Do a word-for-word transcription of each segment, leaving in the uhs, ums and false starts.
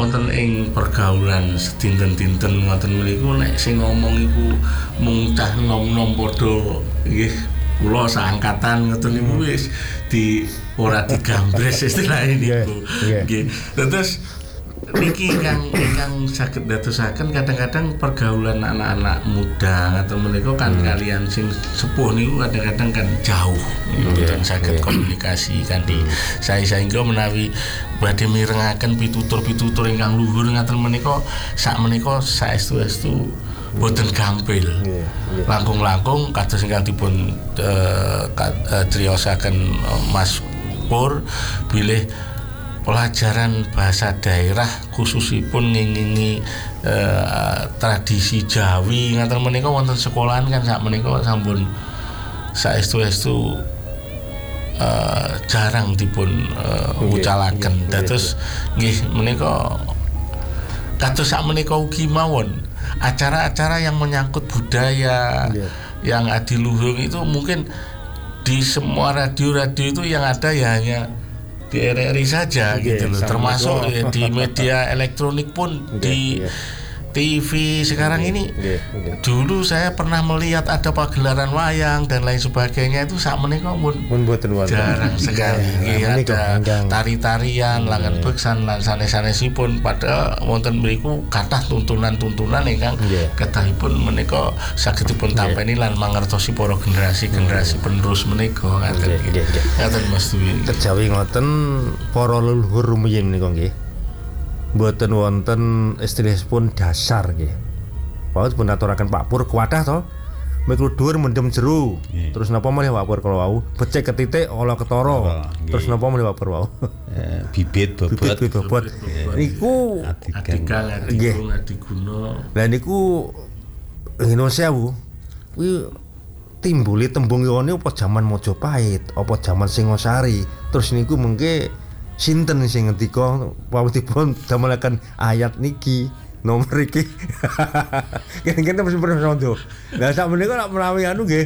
wonten ing pergaulan sedinten-dinten ngoten meniku nek sing ngomong iku mung cah nom-nom padha nggih kula saangkatan ngoten niku wis di ora digambres istilahé niku. Nggih. Terus niki ingkang ingkang saged dadosaken kadang-kadang pergaulan anak-anak muda atau menika kan hmm. kalian sing sepuh niku kadang-kadang kan jauh mboten yeah, saged yeah. komunikasi kanthi hmm. saya sehingga menawi badhe mirengaken pitutur-pitutur ingkang luhur ngaten menika sak menika saestu-estu boten gampil. Yeah, yeah. Langkung-langkung kados ingkang dipun uh, uh, criosaken uh, Mas Pur bilih pelajaran bahasa daerah khususipun ngingingi uh, tradisi Jawi ngaten menika wonten sekolahan kan sak menika sampun saestu-estu uh, jarang dipun uh, okay, ucalaken. Okay, dados nggih okay. menika kados sak menika ugi mawon acara-acara yang menyangkut budaya yeah. yang adiluhung itu mungkin di semua radio-radio itu yang ada ya hanya di R R I saja yeah, gitu loh, termasuk ya, di media elektronik pun yeah, di yeah. T V sekarang yeah, ini yeah, yeah. dulu saya pernah melihat ada pagelaran wayang dan lain sebagainya itu sak menika pun jarang sekali yeah, yeah, ada tari-tarian yeah. langan beksan lan sanes-sanesipun padahal wonten mriku kathah tuntunan-tuntunan ingkang yeah. kathahipun menika sagedipun tampeni yeah. lan mangertosi para generasi-generasi yeah. penerus menika ngaten yeah, yeah, yeah. ngaten Mas Dwi. Kejawi ngoten para leluhur rumiyin menika nggih mboten wonten istilahipun dasar nggih. Paut pun aturaken Pak Pur kuwadah to. Mikul dhuwur mendem jero. Yeah. Terus napa meneh Pak Pur kalau wau? Becik ke titik ala ketara. Oh, terus napa meneh Pak Pur wau? Eh, bibit bobot. Bibit bobot. Niku adikan adigung adiguna. Lah niku Indonesia Bu. Kuwi timbuli tembung yone apa jaman Majapahit, apa jaman Singosari. Terus niku mengke sinten sing ngendika pawitipun damelaken ayat niki nomor iki. Kene-kene mesti pernah sondo. Lah sak menika nek menawi anu nggih.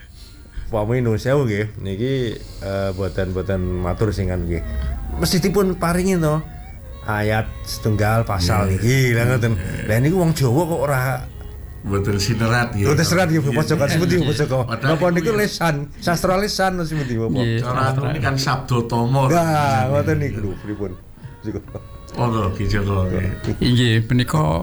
Pamane Indonesia nggih niki uh, boten-boten matur sing kan nggih. Mesti dipun paringi to ayat setunggal pasal niki lha ngoten. Lah niku wong Jawa kok ora boten sinerat ya. Boten sinerat ya pojokan seperti pojokan. Napa niku lesan, sastra lesan seperti Bapak. Cara atune kan sabda tama. Nah, ngoten niku lho pripun. Monggo Ki Joko. Inggih menika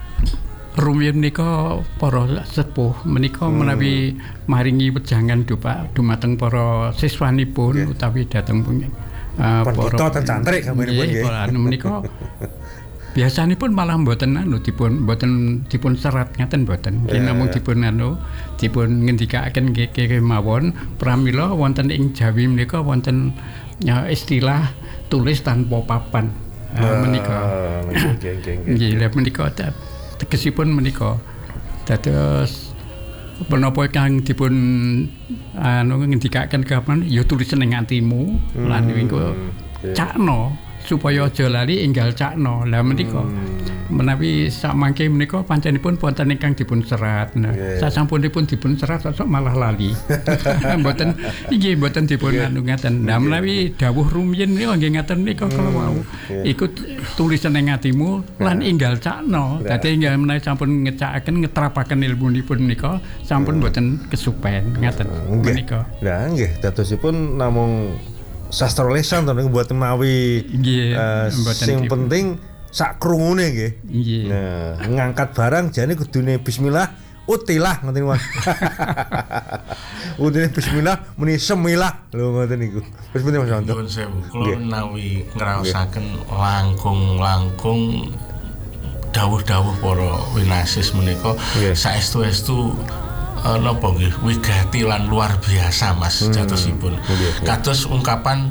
rumiyin menika para sepuh menika menawi maringi wejangan dupa dumateng para siswanipun utawi dhateng punya para tercantrik gambaripun nggih. Anu menika biasanipun malah mboten anu dipun mboten dipun serat ngaten mboten yeah. namung dipun anu dipun ngendikaken nggih mawon pramila wonten ing Jawi menika wonten ya, istilah tulis tanpa papan uh, uh, menika nggih lha menika tegesipun menika dados menapa kang dipun anu ngendikaken kapan ya tulis ning atimu hmm, lan niku okay. cakno supaya aja lali enggal cakno. Lah menika hmm. menawi samangke menika panjenipun wonten ingkang dipun serat. Nah, yeah. sasampunipun dipun serat sok malah lali. Mboten inggih mboten dipun anu ngaten. Lah menawi dawuh rumiyin niku nggih ngaten nika kalau wau. Iku tulisan ing atimu lan enggal cakno. Dadi enggal menawi sampun ngecakaken ngetrapaken ilmunipun nika sampun mboten kesupen ngaten menika. Lah nggih dadosipun namung sastra lesan to niku mboten mawi uh, sing penting sak krungune nggih. Nah, ngangkat barang jane kudune bismillah utilah ngoten niku. Udine bismillah muni semilah lho ngoten niku. Wis penting Mas Anto. Nuwun sewu. Kula menawi ngraosaken langkung-langkung dawuh-dawuh para winasis menika saestu-estu napa nggih wigati lan luar biasa Mas hmm. jatosipun. Kados ungkapan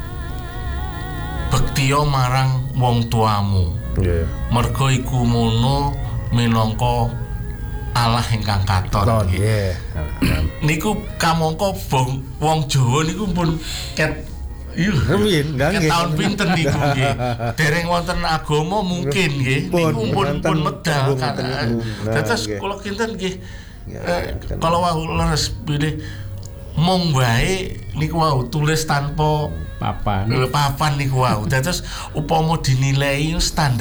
bektiya marang wong tuamu. Yeah. Merga iku mono minangka Allah ingkang katon. Nggih. Niku kamangka wong Jawa niku pun ket iya, rumiyin nggih. Tahun pinten niku nggih. Dereng wonten agama mungkin nggih. Niku pun pun medal. Dados kula kinten nggih Ya, eh, kalau wau leres pilih mong wae niku wau tulis tanpa papan. Papan niku wau. Dados upama dinilai standar